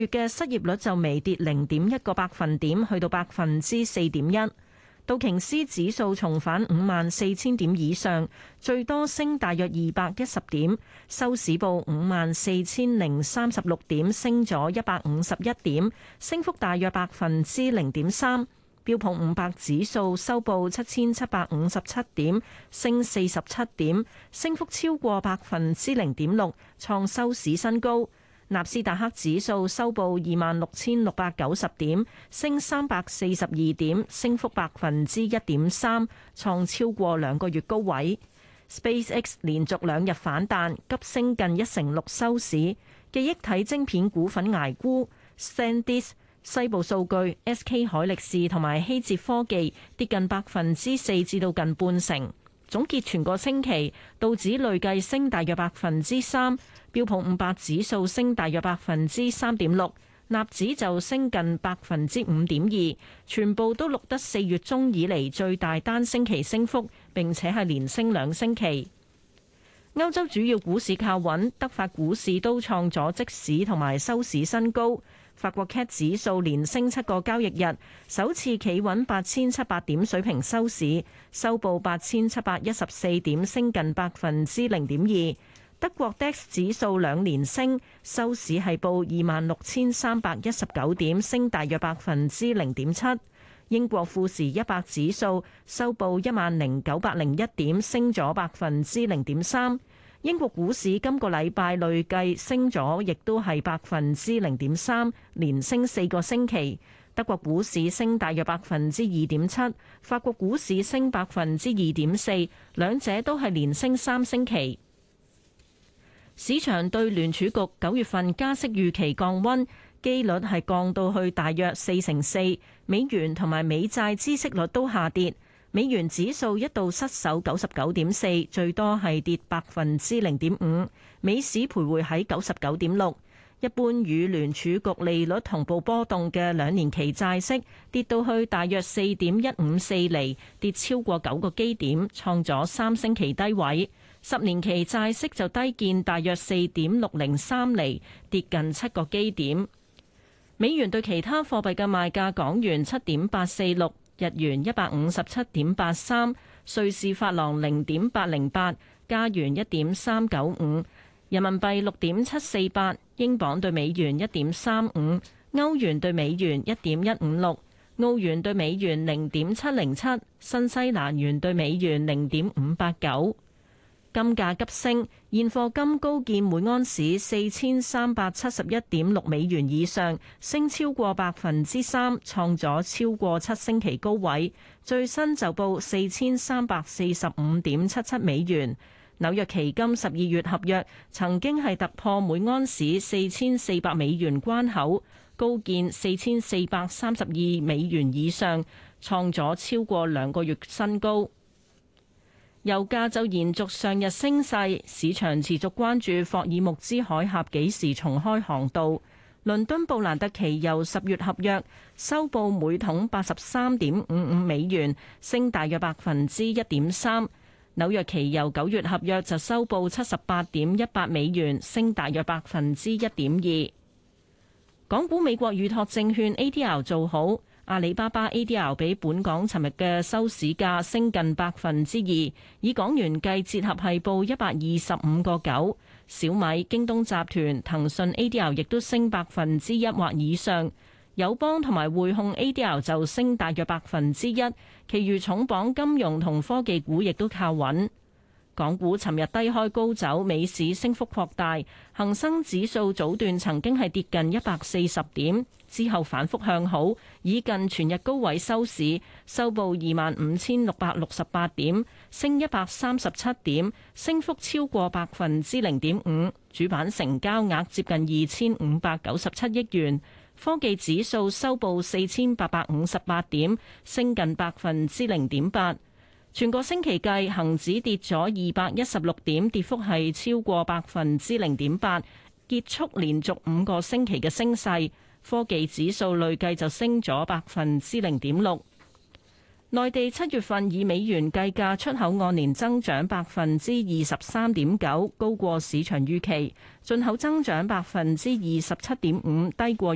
月嘅失業率就微跌0.1個百分點，去到4.1%。道瓊斯指數重返54,000點以上，最多升大約210點，收市報54,036點，升咗151點，升幅大約0.3%。標普500指數收報7,757點，升47點，升幅超過0.6%，創收市新高。納斯達克指數收報26,690點，升342點，升幅1.3%，創超過2個月高位。SpaceX 連續2日反彈，急升近1成6收市。記憶體晶片股份捱沽 ，SanDisk、西部數據、SK 海力士同埋希捷科技跌近4%至到近半成。總結全個星期，道指累計升大約3%，標普500指數升大約3.6%，納指就升近5.2%，全部都錄得4月中以嚟最大單星期升幅，並且係連升2星期。歐洲主要股市靠穩，德法股市都創咗即市同埋收市新高。法國 CAC 指數連升7個交易日，首次企穩8,700點水平收市，收報8,714點，升近0.2%。德國 DAX 指數2連升，收市係報26,319點，升大約0.7%。英國富時100指數收報10,901點，升咗0.3%。英國股市今個禮拜累計升咗，亦都係0.3%，連升4個星期。德國股市升大約2.7%，法國股市升2.4%，兩者都係連升3星期。市場對聯儲局9月份加息預期降溫，機率係降到去大約4%，美元同埋美債孳息率都下跌。美元指數一度失守99.4，最多係跌0.5%，美市徘徊喺99.6。一般與聯儲局利率同步波動嘅2年期債息跌到去大約4.154厘，跌超過9個基點，創咗3星期低位。10年期債息就低見大約4.603厘，跌近7個基點。美元對其他貨幣嘅賣價：港元7.846。日元157.83，瑞士法郎0.808，加元1.395，人民幣6.748，英鎊對美元1.35，歐元對美元1.156，澳元對美元0.707，新西蘭元對美元0.589。金價急升，現貨金高見每安士4,371.6美元以上，升超過3%，創咗超過7星期高位。最新就報4,345.77美元。紐約期金12月合約曾經係突破每安士4,400美元關口，高見4,432美元以上，創咗超過2個月新高。油價就延續上日升勢，市場持續關注霍爾木茲海峽幾時重開航道。倫敦布蘭特期油10月合約收報每桶83.55美元，升大約1.3%。紐約期油9月合約就收報78.18美元，升大約1.2%。港股美國預託證券 ADR 做好。阿里巴巴 ADR 比本港尋日嘅收市價升近2%，以港元計，折合係報125.9。小米、京東集團、騰訊 ADR 亦都升1%或以上，友邦同埋匯控 ADR 就升大約1%，其餘重磅金融同科技股亦都靠穩。港股尋日低開高走，美市升幅擴大，恒生指數早段曾經係跌近140點，之後反覆向好，以近全日高位收市，收報25,668點，升137點，升幅超過0.5%。主板成交額接近2,597億元，科技指數收報4,858點，升近0.8%。全個星期計，恒指跌咗216點，跌幅係超過0.8%，結束連續5個星期嘅升勢。科技指數累計就升咗0.6%。內地7月份以美元計價出口按年增長23.9%，高過市場預期；進口增長27.5%，低過